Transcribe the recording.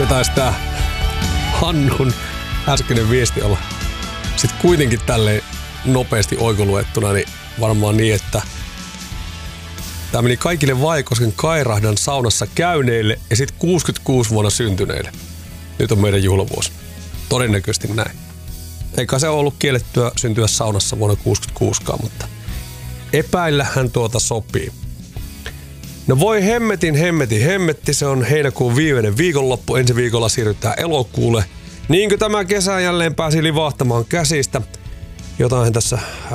Se taisi tää Hannun äskeinen viesti olla sitten kuitenkin tälleen nopeasti oikoluettuna, niin varmaan niin, että tää meni kaikille Vaikosken Kairahdan saunassa käyneille ja sitten 66 vuonna syntyneille. Nyt on meidän juhlavuosi. Todennäköisesti näin. Eikä se ole ollut kiellettyä syntyä saunassa vuonna 66kaan, mutta epäillähän tuota sopii. No voi hemmetti, se on heinäkuun viimeinen viikonloppu. Ensi viikolla siirrytään elokuulle. Niinkö tämä kesä jälleen pääsi livahtamaan käsistä. Jotain tässä